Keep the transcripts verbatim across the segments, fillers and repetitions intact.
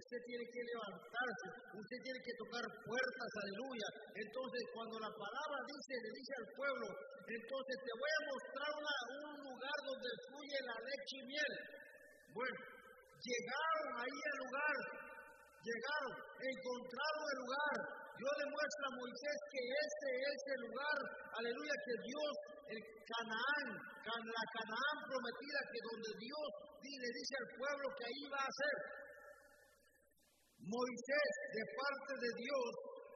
usted tiene que levantarse, usted tiene que tocar puertas, aleluya. Entonces, cuando la palabra dice, le dice al pueblo, entonces te voy a mostrar una, un lugar donde fluye la leche y miel. Bueno, llegaron ahí al lugar, llegaron, encontraron el lugar. Dios le muestra a Moisés que este es el lugar, aleluya, que Dios, el Canaán, la Canaán prometida, que donde Dios le dice al pueblo que ahí va a ser. Moisés, de parte de Dios,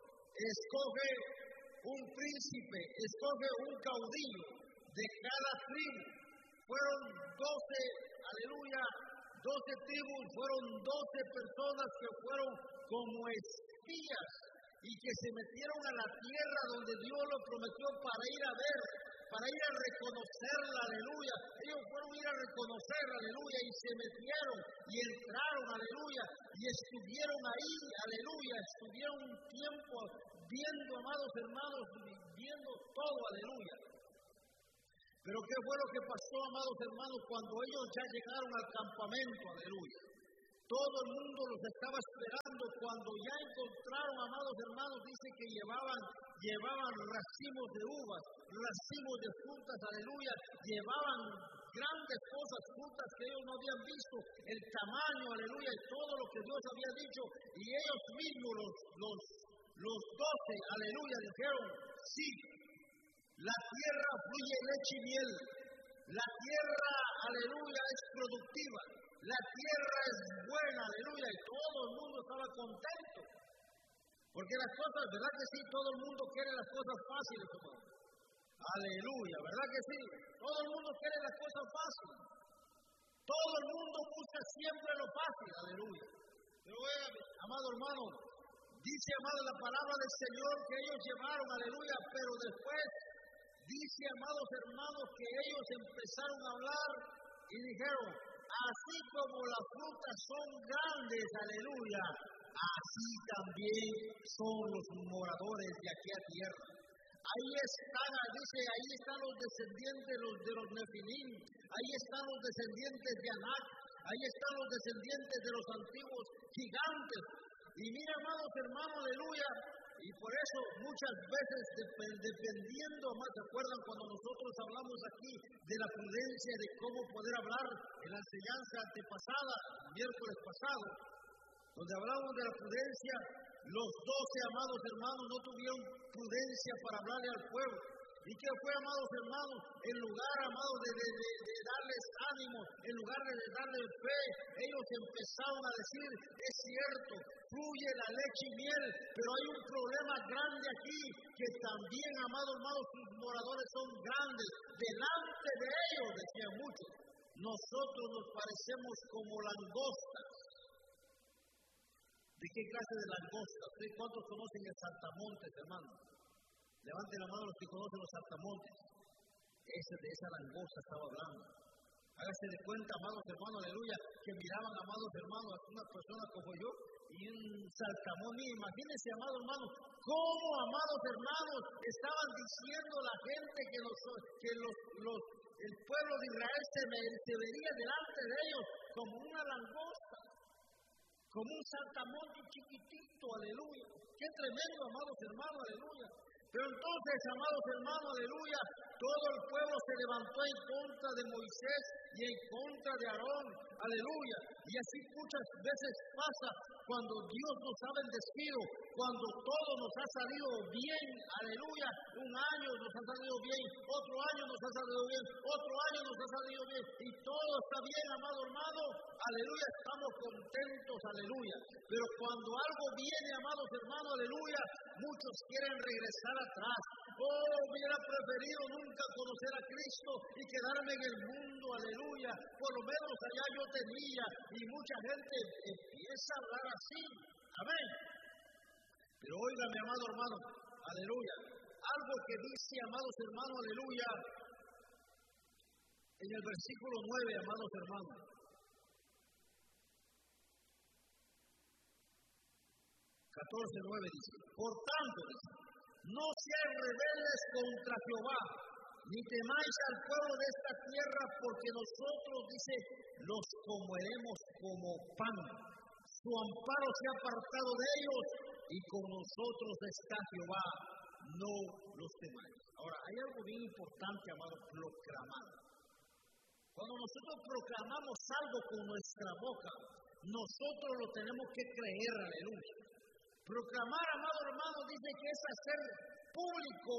escoge un príncipe, escoge un caudillo de cada tribu. Fueron doce, aleluya, doce tribus, fueron doce personas que fueron como espías y que se metieron a la tierra donde Dios lo prometió para ir a ver, para ir a reconocerla, aleluya. Ellos fueron a ir a reconocer, aleluya, y se metieron y entraron, aleluya, y estuvieron ahí, aleluya, estuvieron un tiempo viendo, amados hermanos, viendo todo, aleluya. Pero ¿qué fue lo que pasó, amados hermanos, cuando ellos ya llegaron al campamento, aleluya? Todo el mundo los estaba esperando. Cuando ya encontraron, amados hermanos, dice que llevaban, llevaban racimos de uvas, racimos de frutas, aleluya, llevaban grandes cosas, frutas que ellos no habían visto, el tamaño, aleluya, y todo lo que Dios había dicho, y ellos mismos, los, los, los doce, aleluya, dijeron, sí, la tierra fluye leche y miel, la tierra, aleluya, es productiva. La tierra es buena, aleluya, y todo el mundo estaba contento. Porque las cosas, ¿verdad que sí? Todo el mundo quiere las cosas fáciles, hermano. Aleluya, ¿verdad que sí? Todo el mundo quiere las cosas fáciles. Todo el mundo busca siempre lo fácil, aleluya. Pero oigan, amado hermano, dice, amado, la palabra del Señor que ellos llevaron, aleluya, pero después dice, amados hermanos, que ellos empezaron a hablar y dijeron, así como las frutas son grandes, aleluya, así también son los moradores de aquella tierra. Ahí están, dice, ahí están los descendientes los, de los Nefilim, ahí están los descendientes de Anak, ahí están los descendientes de los antiguos gigantes. Y mira, amados hermanos, aleluya, y por eso muchas veces, dependiendo, más se acuerdan cuando nosotros hablamos aquí de la prudencia, de cómo poder hablar en la enseñanza antepasada, miércoles pasado, donde hablamos de la prudencia, los doce amados hermanos no tuvieron prudencia para hablarle al pueblo. ¿Y qué fue, amados hermanos? En lugar, amados, de, de, de, de darles ánimo, en lugar de, de darles fe, ellos empezaron a decir, es cierto, fluye la leche y miel, pero hay un problema grande aquí, que también, amados hermanos, sus moradores son grandes. Delante de ellos, decían muchos, nosotros nos parecemos como langostas. ¿De qué clase de langostas? ¿Cuántos conocen el saltamontes, hermano? Levanten la mano los que conocen los saltamontes. Ese, de esa langosta estaba hablando. Hágase de cuenta, amados hermanos, aleluya, que miraban, amados hermanos, a una persona como yo y un saltamonte. Imagínense, amados hermanos, cómo, amados hermanos, estaban diciendo la gente que, los, que los, los, el pueblo de Israel se, se vería delante de ellos como una langosta, como un saltamonte chiquitito, aleluya. Qué tremendo, amados hermanos, aleluya. Pero entonces, amados hermanos, aleluya, todo el pueblo se levantó en contra de Moisés y en contra de Aarón, aleluya. Y así muchas veces pasa cuando Dios nos ha bendecido, cuando todo nos ha salido bien, aleluya. Un año nos ha salido bien, otro año nos ha salido bien, otro año nos ha salido bien, y todo está bien, amado hermano, aleluya, estamos contentos, aleluya. Pero cuando algo viene, amados hermanos, aleluya, muchos quieren regresar atrás. Oh, hubiera preferido nunca conocer a Cristo y quedarme en el mundo, aleluya. Por lo menos allá yo tenía, y mucha gente empieza a hablar así, amén. Pero oiga, mi amado hermano, aleluya, algo que dice, amados hermanos, aleluya, en el versículo nueve, amados hermanos. catorce nueve dice, por tanto, dice, no seáis rebeldes contra Jehová, ni temáis al pueblo de esta tierra, porque nosotros, dice, los comeremos como pan. su amparo se ha apartado de ellos, y con nosotros está Jehová, no los temáis. Ahora, hay algo bien importante, amado, proclamar. Cuando nosotros proclamamos algo con nuestra boca, nosotros lo tenemos que creer, aleluya. Proclamar, amado hermano, dice que es hacer público,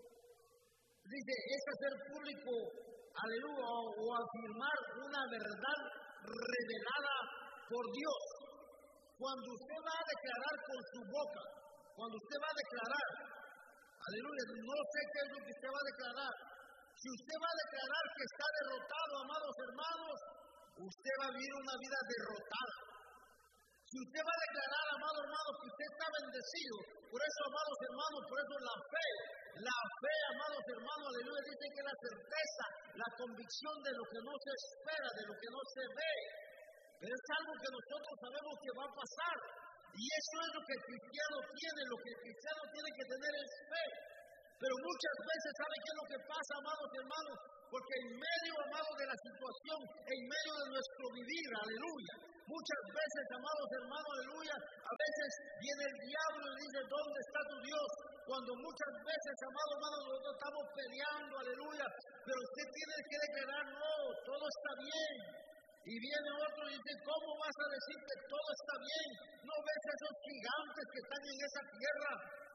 dice, es hacer público, aleluya, o, o afirmar una verdad revelada por Dios. Cuando usted va a declarar con su boca, cuando usted va a declarar, aleluya, no sé qué es lo que usted va a declarar. Si usted va a declarar que está derrotado, amados hermanos, usted va a vivir una vida derrotada. Si usted va a declarar, amado hermano, que usted está bendecido, por eso, amados hermanos, por eso la fe, la fe, amados hermanos, aleluya, dice que es la certeza, la convicción de lo que no se espera, de lo que no se ve. Pero es algo que nosotros sabemos que va a pasar. Y eso es lo que el cristiano tiene, lo que el cristiano tiene que tener es fe. Pero muchas veces, ¿sabe qué es lo que pasa, amados hermanos? Porque en medio, amados, de la situación, en medio de nuestro vivir, aleluya, muchas veces, amados hermanos, aleluya, a veces viene el diablo y dice, ¿dónde está tu Dios? Cuando muchas veces, amados hermanos, nosotros estamos peleando, aleluya, pero usted tiene que declarar, no, todo está bien. Y viene otro y dice, ¿cómo vas a decir que todo está bien? ¿No ves esos gigantes que están en esa tierra?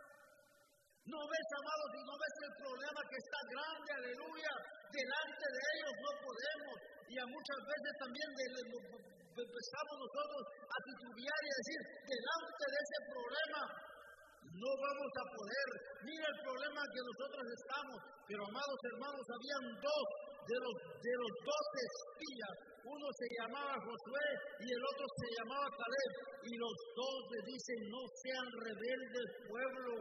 ¿No ves, amados, y no ves el problema que está grande, aleluya? Delante de ellos no podemos. Y a muchas veces también de, de, de, empezamos nosotros a titubear y a decir, delante de ese problema no vamos a poder. Mira el problema en que nosotros estamos. Pero, amados hermanos, habían dos de los, de los doce espías. Uno se llamaba Josué y el otro se llamaba Caleb. Y los dos le dicen, no sean rebeldes, pueblo.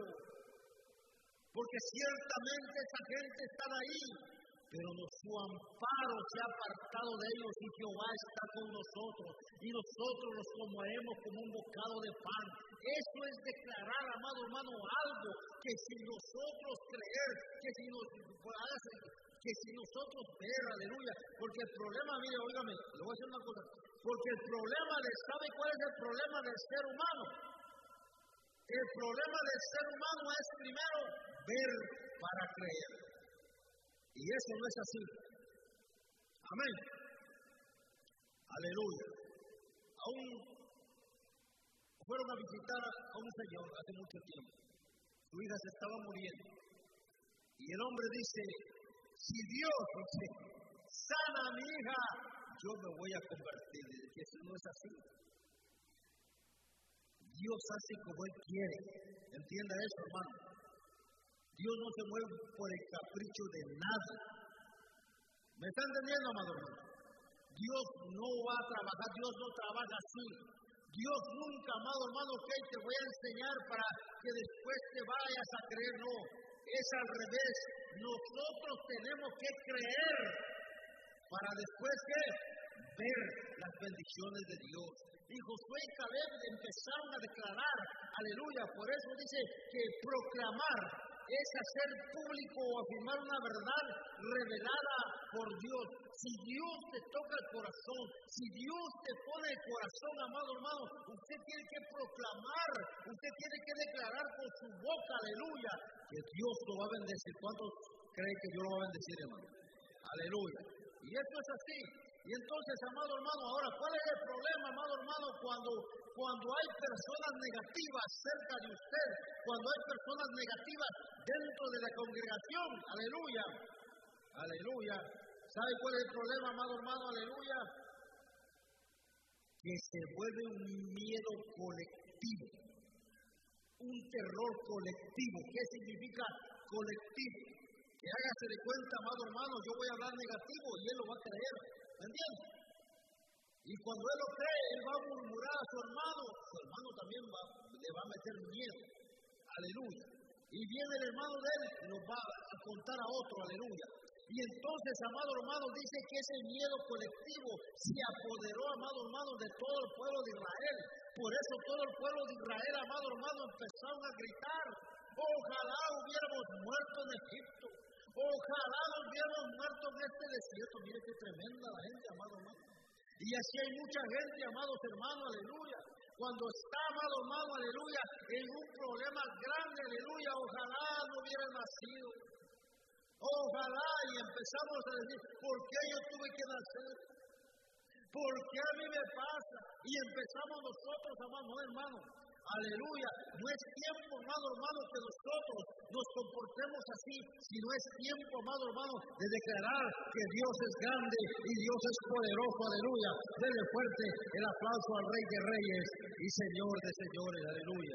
Porque ciertamente esa gente está ahí, pero su amparo se ha apartado de ellos y Jehová está con nosotros. Y nosotros los comeremos como un bocado de pan. Eso es declarar, amado hermano, algo que si nosotros creer, que si nos que si nosotros ver, aleluya, porque el problema, mire, óigame, le voy a decir una cosa, porque el problema de, ¿sabe cuál es el problema del ser humano? El problema del ser humano es primero ver para creer. Y eso no es así. Amén. Aleluya. Aún fueron a visitar a un señor hace mucho tiempo. Su hija se estaba muriendo. Y el hombre dice, si Dios dice, sana a mi hija, yo me voy a convertir. Y eso no es así. Dios hace como Él quiere. Entienda eso, hermano. Dios no se mueve por el capricho de nada. ¿Me está entendiendo, amado hermano? Dios no va a trabajar, Dios no trabaja así. Dios nunca, amado hermano, que te voy a enseñar para que después te vayas a creer. No, es al revés. Nosotros tenemos que creer para después ¿qué? Ver las bendiciones de Dios. Y Josué y Caleb empezaron a declarar, aleluya, por eso dice que proclamar es hacer público o afirmar una verdad revelada por Dios. Si Dios te toca el corazón, si Dios te pone el corazón, amado hermano, usted tiene que proclamar, usted tiene que declarar con su boca, aleluya, que Dios lo va a bendecir. ¿Cuántos creen que Dios lo va a bendecir, hermano? Aleluya. Y esto es así. Y entonces, amado hermano, ahora, ¿cuál es el problema, amado hermano, cuando, cuando hay personas negativas cerca de usted, cuando hay personas negativas dentro de la congregación? Aleluya, aleluya. ¿Sabe cuál es el problema, amado hermano? Aleluya. Que se vuelve un miedo colectivo, un terror colectivo. ¿Qué significa colectivo? Que hágase de cuenta, amado hermano, yo voy a hablar negativo y él lo va a creer. ¿Me entiendes? Y cuando él lo cree, él va a murmurar a su hermano. Su hermano también va, le va a meter miedo. Aleluya. Y viene el hermano de él y nos va a contar a otro. Aleluya. Y entonces, amado hermano, dice que ese miedo colectivo se apoderó, amado hermano, de todo el pueblo de Israel. Por eso todo el pueblo de Israel, amado hermano, empezaron a gritar: ojalá hubiéramos muerto en Egipto. Ojalá nos hubiéramos muerto en este desierto. Mire qué tremenda la gente, amado hermano. Y así hay mucha gente, amados hermanos, aleluya. Cuando está, amado hermano, aleluya, en un problema grande, aleluya, ojalá no hubiera nacido. Ojalá, y empezamos a decir, ¿por qué yo tuve que nacer? ¿Por qué a mí me pasa? Y empezamos nosotros, amado hermano, aleluya, no es tiempo, amado hermano, que nosotros nos comportemos así, sino es tiempo, amado hermano, de declarar que Dios es grande y Dios es poderoso, aleluya. Denle fuerte el aplauso al Rey de Reyes y Señor de Señores, aleluya.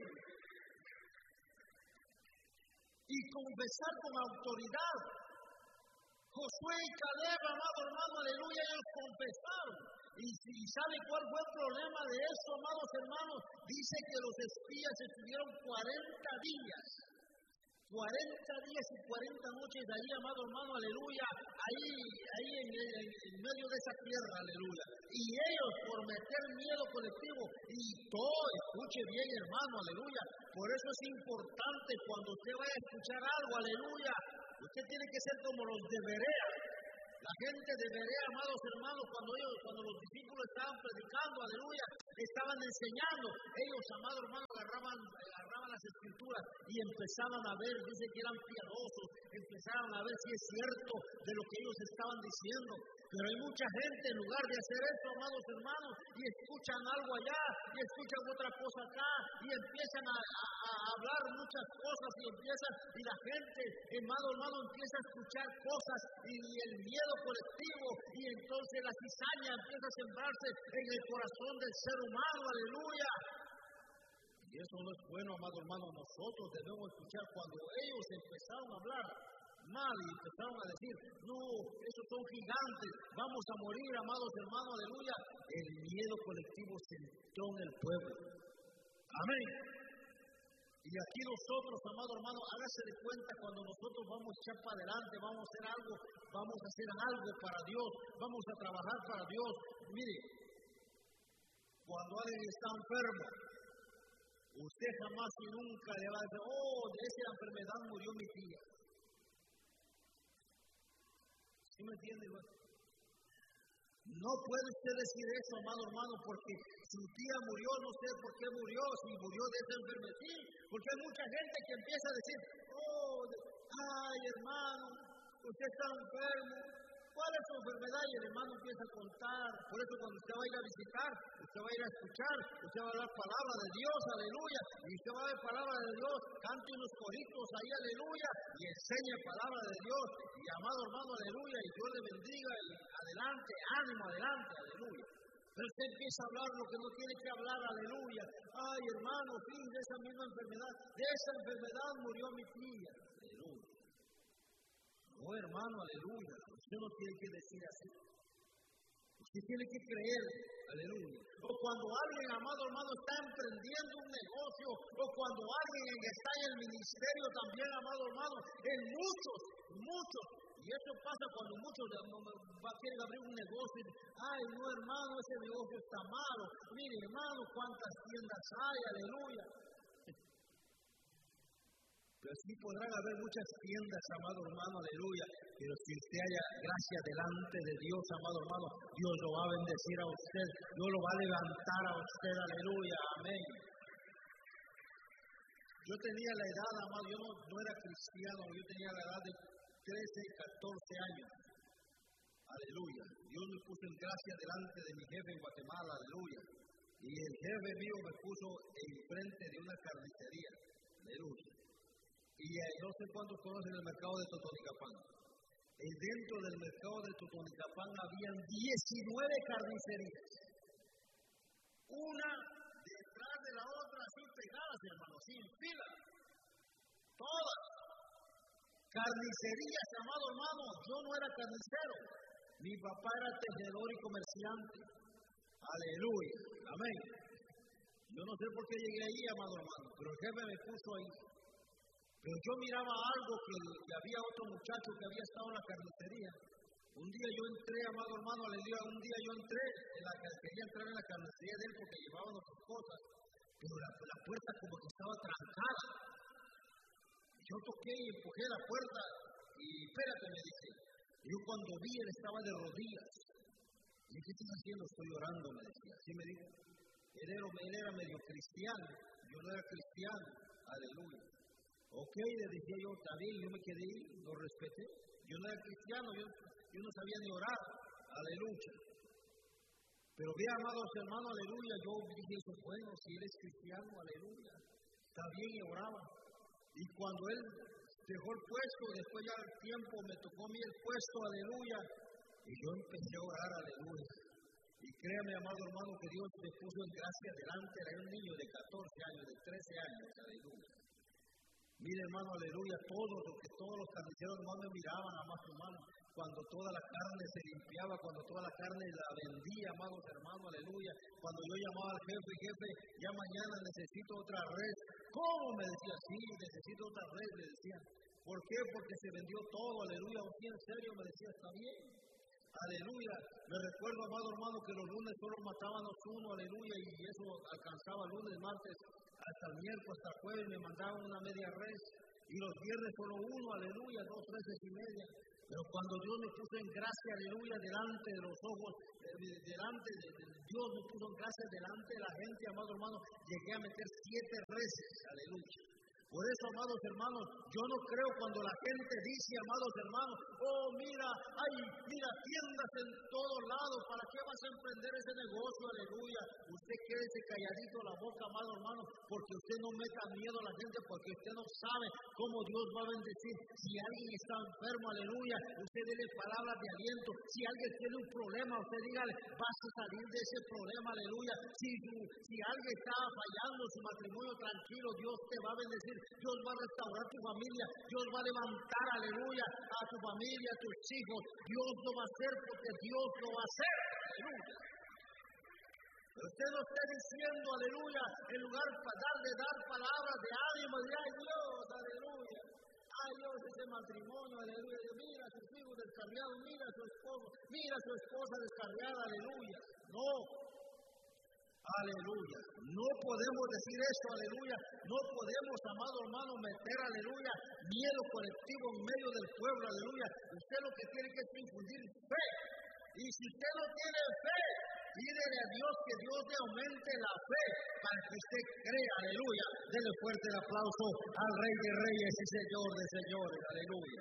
Y confesar con autoridad. Josué y Caleb, amado hermano, aleluya, ellos confesaron. Y, y ¿sabe cuál fue el problema de eso, amados hermanos? Dice que los espías estuvieron cuarenta días. cuarenta días y cuarenta noches de ahí, amado hermano, aleluya, ahí, ahí en, en, en medio de esa tierra, aleluya. Y ellos, por meter miedo colectivo, y todo, escuche bien, hermano, aleluya. Por eso es importante cuando usted vaya a escuchar algo, aleluya, usted tiene que ser como los de Berea. La gente de Berea, amados hermanos, cuando ellos, cuando los discípulos estaban predicando, aleluya, estaban enseñando, ellos, amados hermanos, agarraban, agarraban las escrituras y empezaban a ver, dice que eran piadosos, empezaban a ver si es cierto de lo que ellos estaban diciendo. Pero hay mucha gente, en lugar de hacer eso, amados hermanos, y escuchan algo allá, y escuchan otra cosa acá, y empiezan a, a, a hablar muchas cosas, y empiezan, y la gente, amado hermano, empieza a escuchar cosas, y, y el miedo colectivo, y entonces la cizaña empieza a sembrarse en el corazón del ser humano, aleluya. Y eso no es bueno, amado hermano. Nosotros debemos escuchar cuando ellos empezaron a hablar mal y empezaron a decir, no, esos son gigantes, vamos a morir, amados hermanos, aleluya. El miedo colectivo se entró en el pueblo. Amén. Y aquí nosotros, amado hermano, hágase de cuenta cuando nosotros vamos a echar para adelante, vamos a hacer algo, vamos a hacer algo para Dios, vamos a trabajar para Dios. Mire, cuando alguien está enfermo, usted jamás y nunca le va a decir, oh, de esa enfermedad murió mi tía. ¿Sí me entiende, hermano? No puede usted decir eso, amado hermano, porque su tía murió, no sé por qué murió, si murió de esa enfermedad. Sí, porque hay mucha gente que empieza a decir, oh, ay, hermano, usted está enfermo. ¿Cuál es su enfermedad? Y el hermano empieza a contar. Por eso cuando usted va a ir a visitar, usted va a ir a escuchar, usted va a hablar palabra de Dios, aleluya. Y usted va a ver palabra de Dios, cante unos coritos ahí, aleluya, y enseñe palabra de Dios. Y amado hermano, aleluya, y Dios le bendiga, y adelante, ánimo, adelante, aleluya. Pero usted empieza a hablar lo que no tiene que hablar, aleluya. Ay, hermano, fin de esa misma enfermedad, de esa enfermedad murió mi tía, aleluya. No, hermano, aleluya. Usted no tiene que decir así. Usted tiene que creer, aleluya. O cuando alguien, amado hermano, está emprendiendo un negocio, o cuando alguien está en el ministerio también, amado hermano, en muchos, muchos. Y eso pasa cuando muchos quieren abrir un negocio y dicen, ay, no, hermano, ese negocio está malo. Mire, hermano, cuántas tiendas hay, aleluya. Pero sí podrán haber muchas tiendas, amado hermano, aleluya. Pero si usted haya gracia delante de Dios, amado hermano, Dios lo va a bendecir a usted, Dios lo va a levantar a usted, aleluya, amén. Yo tenía la edad, amado, yo no, no era cristiano, yo tenía la edad de trece, catorce años, aleluya. Dios me puso en gracia delante de mi jefe en Guatemala, aleluya. Y el jefe mío me puso enfrente de una carnicería, aleluya. Y eh, no sé cuántos conocen el mercado de Totonicapán. Y dentro del mercado de Totonicapán habían diecinueve carnicerías. Una detrás de la otra, así pegadas, hermanos, sin fila. Todas. Carnicerías, amado hermano. Yo no era carnicero. Mi papá era tejedor y comerciante. Aleluya. Amén. Yo no sé por qué llegué ahí, amado hermano, pero el jefe me puso ahí. Pero yo miraba algo que, que había otro muchacho que había estado en la carnicería. Un día yo entré, amado hermano, aleluya, un día yo entré, en la, quería entrar en la carnicería de él porque llevaba nuestras cosas, pero la, la puerta como que estaba trancada. Yo toqué y empujé la puerta y espérate, me dice. Yo cuando vi, él estaba de rodillas. Y ¿qué estás haciendo? Estoy orando, me decía. Así me dijo. Él era, él era medio cristiano, yo no era cristiano, aleluya. Ok, le decía yo, está bien, yo me quedé, lo respeté. Yo no era cristiano, yo, yo no sabía ni orar, aleluya. Pero bien, amados hermanos, aleluya, yo dije eso, bueno, si él es cristiano, aleluya, está bien, y oraba. Y cuando él dejó el puesto, después ya el tiempo me tocó a mí el puesto, aleluya, y yo empecé a orar, aleluya. Y créame, amado hermano, que Dios me puso en gracia delante, era un niño de catorce años, de trece años, aleluya. Mire, hermano, aleluya, todos, que todos los carniceros hermano me miraban, amados hermanos, cuando toda la carne se limpiaba, cuando toda la carne la vendía, amados hermanos, aleluya. Cuando yo llamaba al jefe, jefe, ya mañana necesito otra red. ¿Cómo? Me decía, sí, necesito otra red, le decía. ¿Por qué? Porque se vendió todo, aleluya. ¿Sí, en serio? Me decía, está bien. Aleluya. Me recuerdo, amado hermano, que los lunes solo matábamos uno, aleluya, y eso alcanzaba lunes, martes, hasta el miércoles, hasta el jueves, me mandaban una media res, y los viernes solo uno, aleluya, dos veces y media. Pero cuando Dios me puso en gracia, aleluya, delante de los ojos, eh, delante de, de Dios me puso en gracia delante de la gente, amado hermano, llegué a meter siete reses, aleluya. Por eso, amados hermanos, yo no creo cuando la gente dice, amados hermanos, oh, mira, ay, mira, tiendas en todos lados, ¿para qué vas a emprender ese negocio? Aleluya. Usted quédese calladito la boca, amado hermano, porque usted no meta miedo a la gente, porque usted no sabe cómo Dios va a bendecir. Si alguien está enfermo, aleluya, usted dele palabras de aliento. Si alguien tiene un problema, usted dígale, vas a salir de ese problema, aleluya. Si, si alguien está fallando su matrimonio, tranquilo, Dios te va a bendecir. Dios va a restaurar tu familia, Dios va a levantar, aleluya, a tu familia, a tus hijos. Dios lo va a hacer porque Dios lo va a hacer, aleluya. Pero usted no esté diciendo, aleluya, en lugar de dar palabras de ánimo, de ay Dios, aleluya. Ay Dios, ese matrimonio, aleluya. Mira a sus hijos descarriados, mira a su esposo, mira a su esposa descarriada, aleluya. No. Aleluya. No podemos decir eso, aleluya. No podemos, amado hermano, meter, aleluya, miedo colectivo en medio del pueblo, aleluya. Usted lo que tiene que es infundir fe. Y si usted no tiene fe, pídele a Dios que Dios le aumente la fe para que usted crea, aleluya. Dele fuerte el aplauso al Rey de Reyes y Señor de Señores, aleluya.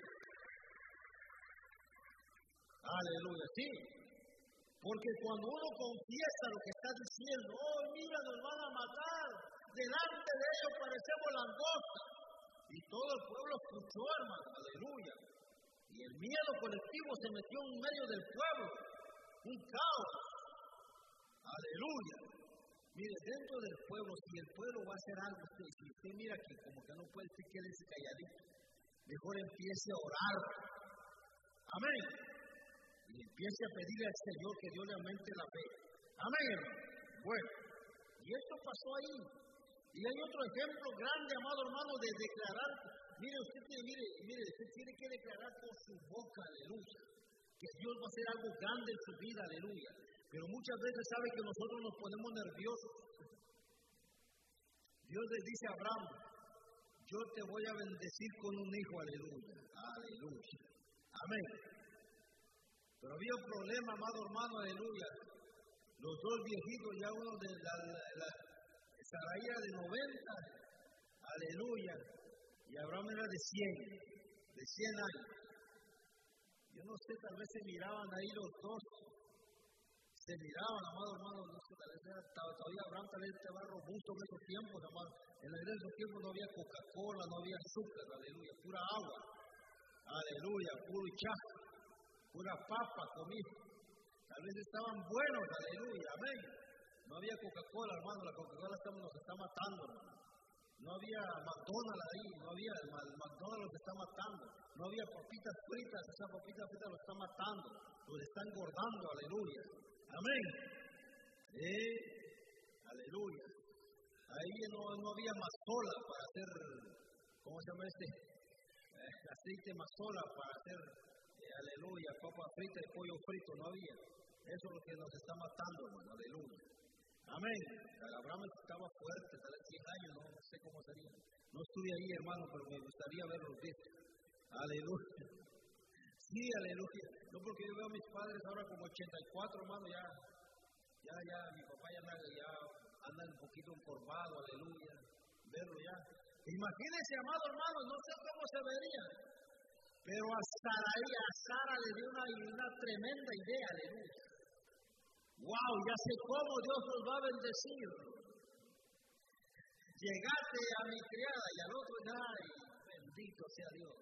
Aleluya, sí. Porque cuando uno confiesa lo que está diciendo, oh, mira, nos van a matar, delante de ellos parecemos langosta. Y todo el pueblo escuchó, hermano, aleluya. Y el miedo colectivo se metió en medio del pueblo, un caos, aleluya. Mire, dentro del pueblo, si el pueblo va a hacer algo, usted, si usted mira que como que no puede, usted quédese calladito, mejor empiece a orar. Amén. Y empiece a pedirle al Señor que Dios le aumente la fe. Amén. Bueno, y esto pasó ahí. Y hay otro ejemplo grande, amado hermano, de declarar. Mire, usted tiene, mire, mire, usted tiene que declarar con su boca, aleluya, que Dios va a hacer algo grande en su vida, aleluya. Pero muchas veces sabe que nosotros nos ponemos nerviosos. Dios le dice a Abraham, yo te voy a bendecir con un hijo, aleluya, aleluya. Amén. Pero había un problema, amado hermano, aleluya. Los dos viejitos, ya uno de la, la, la Sarai era de noventa, aleluya. Y Abraham era de cien, de cien años. Yo no sé, tal vez se miraban ahí los dos. Se miraban, amado hermano, no sé, tal vez era, todavía Abraham tal vez estaba robusto en esos tiempos, amado. En esos tiempos no había Coca-Cola, no había azúcar, aleluya, pura agua. Aleluya, puro chajo. Pura papa comí. Tal vez estaban buenos, aleluya, amén. No había Coca-Cola, hermano, la Coca-Cola nos está matando, hermano. No había McDonald's ahí, no había, el McDonald's los está matando. No había papitas fritas, esa papita frita los está matando, los está engordando, aleluya, amén. Eh, aleluya. Ahí no, no había mazola para hacer, ¿cómo se llama este? Eh, aceite mazola para hacer. Aleluya, papa frita y pollo frito no había. Eso es lo que nos está matando, hermano, aleluya. Amén. Abraham estaba fuerte, tal vez cien años, no, no sé cómo sería. No estuve ahí, hermano, pero me gustaría verlo visto. Aleluya. Sí, aleluya. No, porque yo veo a mis padres ahora como ochenta y cuatro, hermano, ya, ya, ya, mi papá ya, ya han un poquito encorvado, aleluya, verlo ya. Imagínense, amado hermano, no sé cómo se vería, pero a Sarai, a Sara le dio una, una tremenda idea, aleluya. Wow, ya sé cómo Dios nos va a bendecir. Llegaste a mi criada y al otro, ay, bendito sea Dios.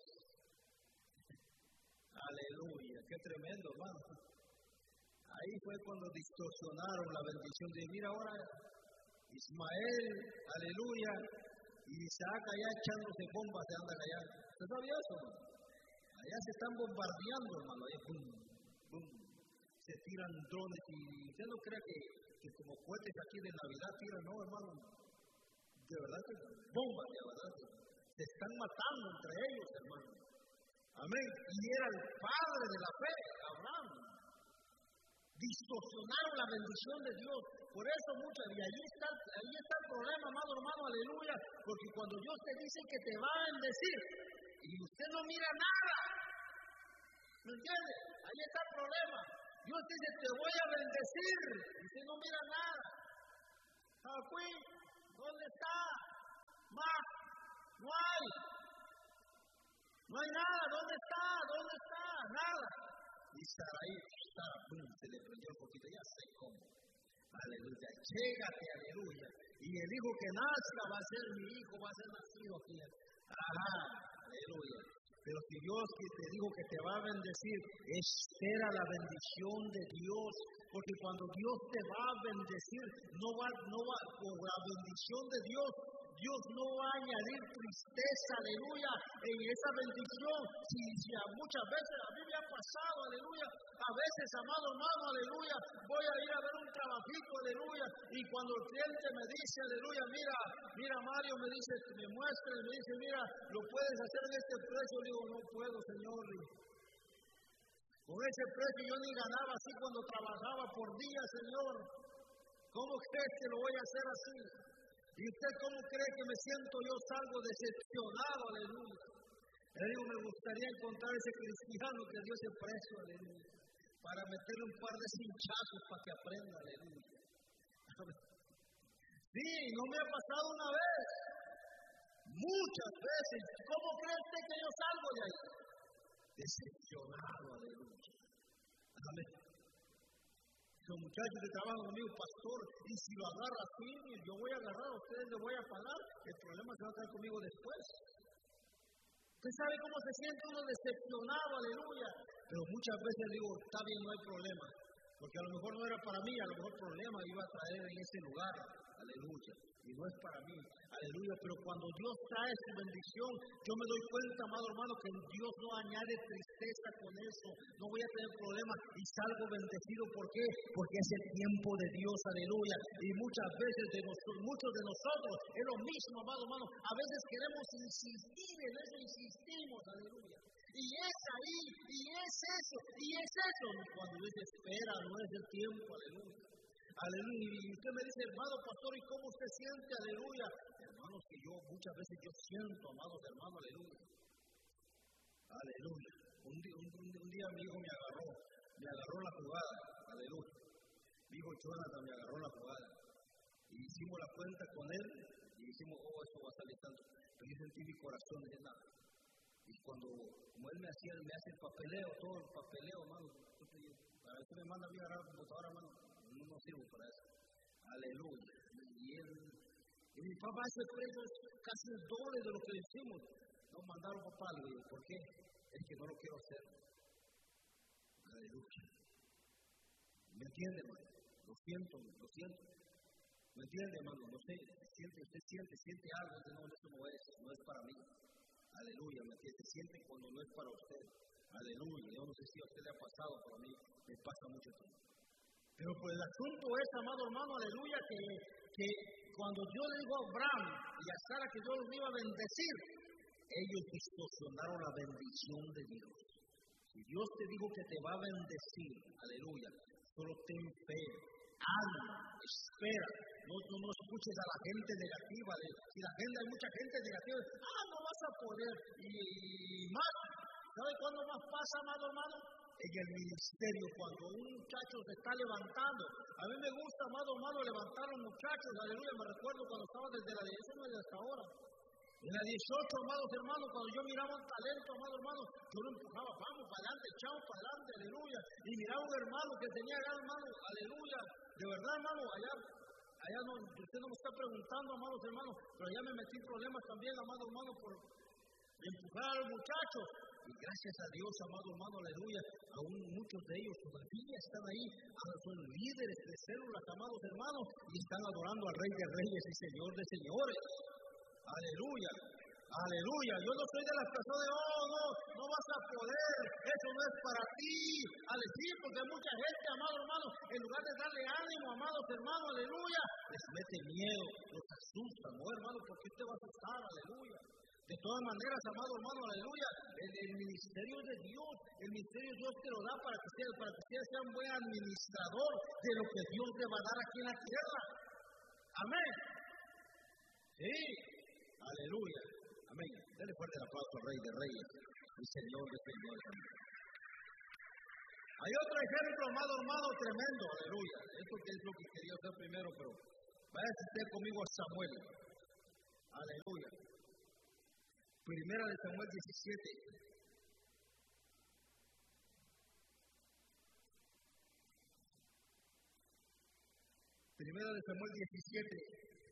Aleluya, qué tremendo, hermano. Ahí fue cuando distorsionaron la bendición de, mira ahora, Ismael, aleluya, y Isaac allá echándose bombas de anda allá. ¿Usted sabía eso? Allá se están bombardeando, hermano, ahí, pum, pum, se tiran drones y usted no crea que, que como cohetes aquí de Navidad tiran, no, hermano, de verdad que bombas, de verdad que se están matando entre ellos, hermano. Amén. Y era el padre de la fe, Abraham. Distorsionaron la bendición de Dios. Por eso muchas, y ahí está, ahí está el problema, amado hermano, aleluya. Porque cuando Dios te dice que te va a bendecir y usted no mira nada, ¿me entiende? Ahí está el problema. Dios dice, te voy a bendecir y usted no mira nada. Aquí, ¿dónde está? Más, no hay. No hay nada, ¿dónde está? ¿Dónde está? Nada. Y Sarai, Sara, pum, se le prendió un poquito, ya sé cómo. Aleluya, llégate, aleluya. Y el hijo que nazca va a ser mi hijo, va a ser nacido aquí. Ajá, aleluya. Pero si Dios te dijo que te va a bendecir, espera la bendición de Dios. Porque cuando Dios te va a bendecir, no va, no va, por la bendición de Dios, Dios no va a añadir tristeza, aleluya, en esa bendición. Si, si a muchas veces a mí me ha pasado, aleluya, a veces, amado hermano, aleluya, voy a ir a ver un trabajito, aleluya, y cuando el cliente me dice, aleluya, mira, mira Mario, me dice, me muestra, me dice, mira, lo puedes hacer en este precio, le digo, no puedo, Señor. Con ese precio yo ni ganaba así cuando trabajaba por día, Señor. ¿Cómo crees que lo voy a hacer así? ¿Y usted cómo cree que me siento? Yo salgo decepcionado, aleluya. Le digo, me gustaría encontrar ese cristiano que dio ese precio, aleluya, para meterle un par de cinchazos para que aprenda, aleluya. Sí, no me ha pasado una vez, muchas veces. ¿Cómo cree usted que yo salgo de ahí? Decepcionado, aleluya. Amén. Los muchachos que trabajan conmigo, pastor, y si lo agarra así, yo voy a agarrar, a ustedes les voy a pagar, el problema se va a quedar conmigo después. Usted sabe cómo se siente uno decepcionado, aleluya. Pero muchas veces digo, está bien, no hay problema, porque a lo mejor no era para mí, a lo mejor el problema iba a traer en ese lugar, aleluya. Y no es para mí, aleluya. Pero cuando Dios trae su bendición, yo me doy cuenta, amado hermano, que Dios no añade tristeza con eso. No voy a tener problemas y salgo bendecido. ¿Por qué? Porque es el tiempo de Dios, aleluya. Y muchas veces de nosotros, muchos de nosotros es lo mismo, amado hermano. A veces queremos insistir en eso, insistimos, aleluya. Y es ahí, y es eso, y es eso. Cuando Dios espera, no es el tiempo, aleluya. Aleluya. Y usted me dice, hermano pastor, ¿y cómo usted siente? Aleluya. Hermanos, que yo muchas veces yo siento, amados hermanos, aleluya. Aleluya. Un día, un, un, un día mi hijo me agarró, me agarró la jugada, aleluya. Mi hijo Jonathan me agarró la jugada. Y hicimos la cuenta con él y dijimos, oh, esto va a salir tanto. Pero yo sentí mi corazón de nada. Y cuando, como él me hacía, me hace el papeleo, todo el papeleo, hermano. Para eso me manda a mí a agarrar la computadora, hermano. No, no sirvo para eso. Aleluya. Y él, y mi papá, ese precio es casi el doble de lo que le hicimos. No mandaron papá, le digo, ¿por qué? Es que no lo quiero hacer. Aleluya. ¿Me entiende, hermano? Lo siento, lo siento. ¿Me entiende, hermano? No sé, siente, usted siente, siente algo que no, eso no es, no es para mí. Aleluya, ¿me entiende? Se siente cuando no es para usted. Aleluya. Yo no sé si a usted le ha pasado, pero a mí me pasa mucho tiempo. Pero pues el asunto es, amado hermano, aleluya, que, que cuando Dios le dijo a Abraham y a Sara que Dios los iba a bendecir, ellos distorsionaron la bendición de Dios. Si Dios te dijo que te va a bendecir, aleluya, solo ten fe, ánimo, espera, no, no, no escuches a la gente negativa. De, si la gente, hay mucha gente negativa, ah, no vas a poder, y, y más, ¿sabe cuándo más pasa, amado hermano? en el ministerio, cuando un muchacho se está levantando. A mí me gusta, amado hermano, levantar a los muchachos, aleluya. Me recuerdo cuando estaba desde la dieciséis y hasta ahora. En la dieciocho, amados hermanos, cuando yo miraba un talento, amado hermano, yo lo empujaba, vamos para adelante, echamos para adelante, aleluya. Y miraba un hermano que tenía allá, hermano, aleluya. De verdad, hermano, allá, allá no, usted no me está preguntando, amados hermanos, pero allá me metí en problemas también, amado hermano, por empujar a los muchachos. Y gracias a Dios, amado hermano, aleluya, aún muchos de ellos todavía están ahí, son líderes de células, amados hermanos, y están adorando al Rey de Reyes y Señor de Señores. Aleluya, aleluya. Yo no soy de las personas de, oh, no, no vas a poder, eso no es para ti. Al decir, porque mucha gente, amado hermano, en lugar de darle ánimo, amados hermanos, aleluya, les mete miedo, los asusta, no, hermano, porque usted va a asustar, aleluya. De todas maneras, amado hermano, aleluya, el, el ministerio de Dios, el ministerio de Dios te lo da para que usted, para que usted sea un buen administrador de lo que Dios le va a dar aquí en la tierra. Amén. Sí, aleluya, amén. Dale fuerte el aplauso al Rey de Reyes y Señor de Señores. Hay otro ejemplo, amado hermano, tremendo, aleluya. Esto que es lo que quería hacer primero, pero vaya usted conmigo a Samuel. Aleluya. Primera de Samuel diecisiete. Primera de Samuel diecisiete.